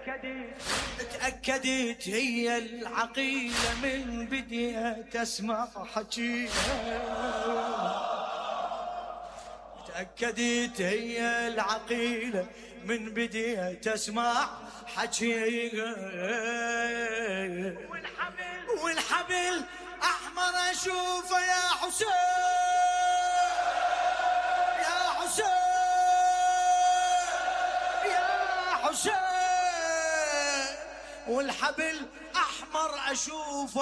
تأكدت هي العقيلة من بديت أسمع حكيها. تأكدت هي العقيلة من بديت أسمع حكيها. والحبل أحمر أشوفه يا حسين يا حسين يا حسين. والحبل أحمر أشوفه